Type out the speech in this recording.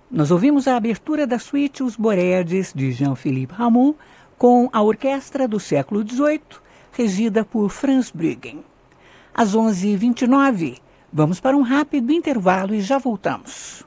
Nós ouvimos a abertura da suíte Os Boréades, de Jean-Philippe Rameau, com a orquestra do século XVIII, regida por Franz Bruggen. Às 11h29, vamos para um rápido intervalo e já voltamos.